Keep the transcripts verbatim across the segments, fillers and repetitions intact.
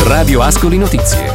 Radio Ascoli Notizie.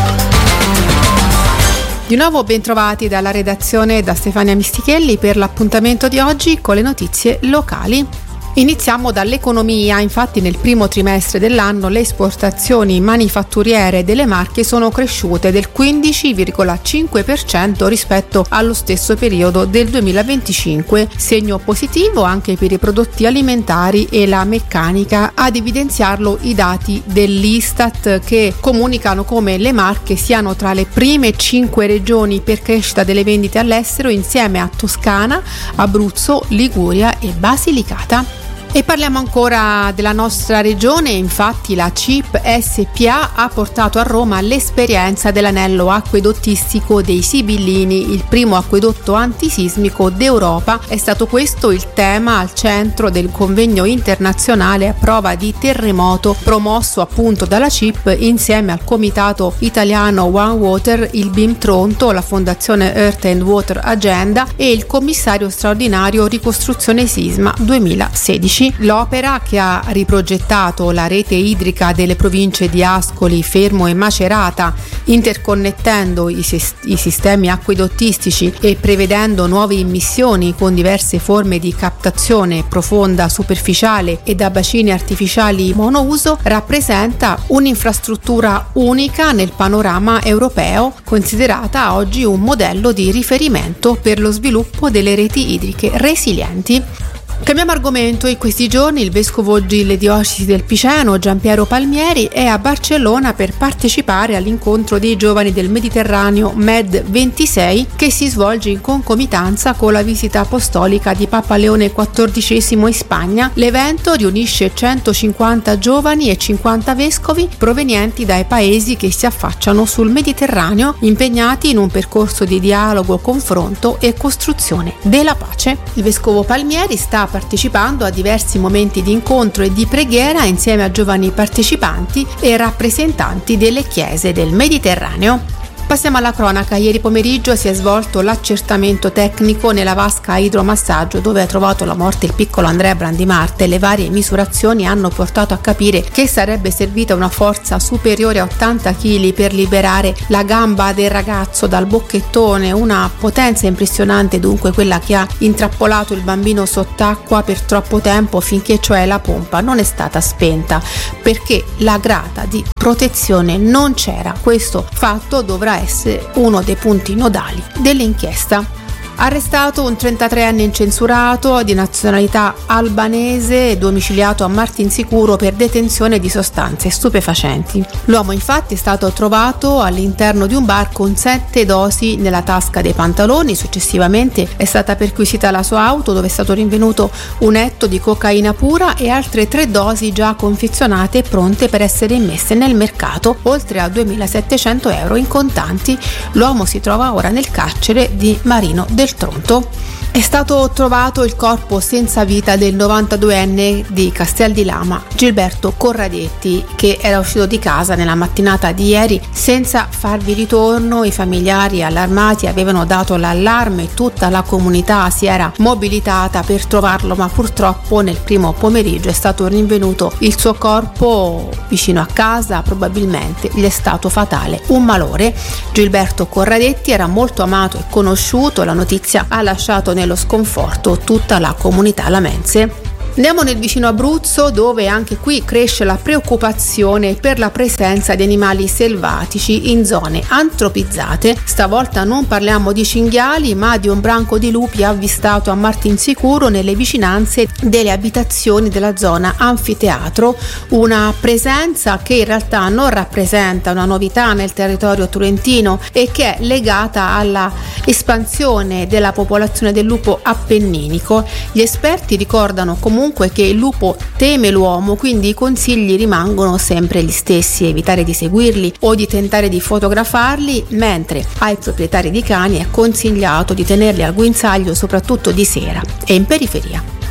Di nuovo bentrovati dalla redazione da Stefania Mistichelli per l'appuntamento di oggi con le notizie locali. Iniziamo dall'economia. Infatti nel primo trimestre dell'anno le esportazioni manifatturiere delle Marche sono cresciute del quindici virgola cinque per cento rispetto allo stesso periodo del duemilaventicinque, segno positivo anche per i prodotti alimentari e la meccanica. Ad evidenziarlo i dati dell'Istat, che comunicano come le Marche siano tra le prime cinque regioni per crescita delle vendite all'estero insieme a Toscana, Abruzzo, Liguria e Basilicata. E parliamo ancora della nostra regione. Infatti la C I P S P A ha portato a Roma l'esperienza dell'anello acquedottistico dei Sibillini, il primo acquedotto antisismico d'Europa. È stato questo il tema al centro del convegno internazionale a prova di terremoto promosso appunto dalla C I P insieme al comitato italiano One Water, il B I M Tronto, la fondazione Earth and Water Agenda e il commissario straordinario Ricostruzione Sisma duemilasedici. L'opera, che ha riprogettato la rete idrica delle province di Ascoli, Fermo e Macerata, interconnettendo i, sis- i sistemi acquedottistici e prevedendo nuove immissioni con diverse forme di captazione profonda, superficiale e da bacini artificiali monouso, rappresenta un'infrastruttura unica nel panorama europeo, considerata oggi un modello di riferimento per lo sviluppo delle reti idriche resilienti. Cambiamo argomento. In questi giorni il vescovo delle diocesi del Piceno, Giampiero Palmieri, è a Barcellona per partecipare all'incontro dei giovani del Mediterraneo Med ventisei, che si svolge in concomitanza con la visita apostolica di Papa Leone quattordicesimo in Spagna. L'evento riunisce centocinquanta giovani e cinquanta vescovi provenienti dai paesi che si affacciano sul Mediterraneo, impegnati in un percorso di dialogo, confronto e costruzione della pace. Il vescovo Palmieri sta partecipando a diversi momenti di incontro e di preghiera insieme a giovani partecipanti e rappresentanti delle chiese del Mediterraneo. Passiamo alla cronaca. Ieri pomeriggio si è svolto l'accertamento tecnico nella vasca a idromassaggio dove ha trovato la morte il piccolo Andrea Brandimarte. Le varie misurazioni hanno portato a capire che sarebbe servita una forza superiore a ottanta chili per liberare la gamba del ragazzo dal bocchettone, una potenza impressionante dunque quella che ha intrappolato il bambino sott'acqua per troppo tempo, finché cioè la pompa non è stata spenta, perché la grata di protezione non c'era. Questo fatto dovrà essere uno dei punti nodali dell'inchiesta. Arrestato un trentatreenne incensurato di nazionalità albanese, domiciliato a Martinsicuro per detenzione di sostanze stupefacenti. L'uomo infatti è stato trovato all'interno di un bar con sette dosi nella tasca dei pantaloni. Successivamente è stata perquisita la sua auto, dove è stato rinvenuto un etto di cocaina pura e altre tre dosi già confezionate e pronte per essere immesse nel mercato, oltre a duemilasettecento euro in contanti. L'uomo si trova ora nel carcere di Marino del Tronto. È stato trovato il corpo senza vita del novantaduenne di Castel di Lama, Gilberto Corradetti, che era uscito di casa nella mattinata di ieri senza farvi ritorno. I familiari allarmati avevano dato l'allarme e tutta la comunità si era mobilitata per trovarlo, ma purtroppo nel primo pomeriggio è stato rinvenuto il suo corpo vicino a casa. Probabilmente gli è stato fatale un malore. Gilberto Corradetti era molto amato e conosciuto. La notizia ha lasciato nello sconforto tutta la comunità lamense. Andiamo nel vicino Abruzzo, dove anche qui cresce la preoccupazione per la presenza di animali selvatici in zone antropizzate. Stavolta non parliamo di cinghiali, ma di un branco di lupi avvistato a Martinsicuro nelle vicinanze delle abitazioni della zona anfiteatro. Una presenza che in realtà non rappresenta una novità nel territorio turentino e che è legata alla espansione della popolazione del lupo appenninico. Gli esperti ricordano comunque che il lupo teme l'uomo, quindi i consigli rimangono sempre gli stessi: evitare di seguirli o di tentare di fotografarli, mentre ai proprietari di cani è consigliato di tenerli al guinzaglio soprattutto di sera e in periferia.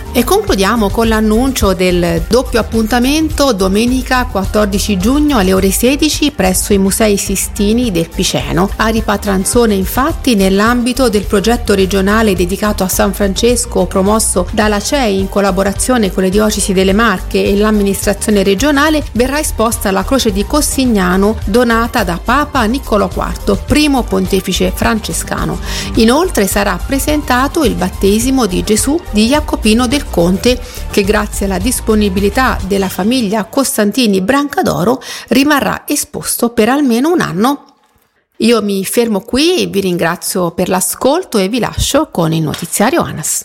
E concludiamo con l'annuncio del doppio appuntamento domenica quattordici giugno alle ore sedici presso i Musei Sistini del Piceno. A Ripatranzone, infatti, nell'ambito del progetto regionale dedicato a San Francesco promosso dalla C E I in collaborazione con le diocesi delle Marche e l'amministrazione regionale, verrà esposta la croce di Cossignano donata da Papa Niccolò quarto, primo pontefice francescano. Inoltre sarà presentato il battesimo di Gesù di Jacopino del Conte, che grazie alla disponibilità della famiglia Costantini Brancadoro rimarrà esposto per almeno un anno. Io mi fermo qui, vi ringrazio per l'ascolto e vi lascio con il notiziario ANAS.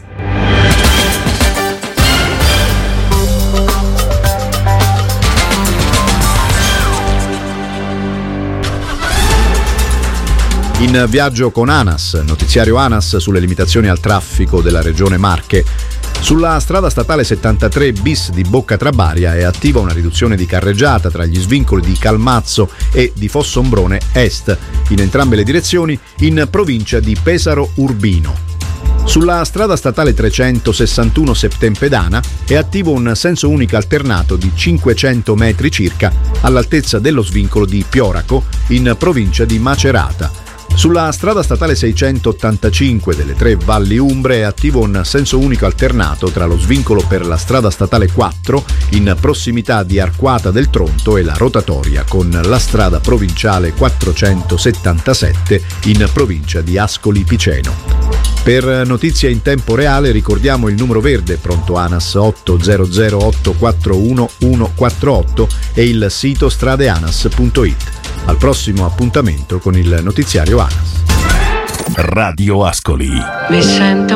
In viaggio con ANAS, notiziario ANAS sulle limitazioni al traffico della regione Marche. Sulla strada statale settantatré bis di Boccatrabaria è attiva una riduzione di carreggiata tra gli svincoli di Calmazzo e di Fossombrone Est, in entrambe le direzioni, in provincia di Pesaro Urbino. Sulla strada statale trecentosessantuno Septempedana è attivo un senso unico alternato di cinquecento metri circa all'altezza dello svincolo di Pioraco, in provincia di Macerata. Sulla strada statale seicentottantacinque delle tre Valli Umbre è attivo un senso unico alternato tra lo svincolo per la strada statale quattro in prossimità di Arquata del Tronto e la rotatoria con la strada provinciale quattrocentosettantasette in provincia di Ascoli Piceno. Per notizie in tempo reale ricordiamo il numero verde pronto ANAS otto zero zero otto quattro uno uno quattro otto e il sito stradeanas punto it. Al prossimo appuntamento con il notiziario ANAS. Radio Ascoli. Mi sento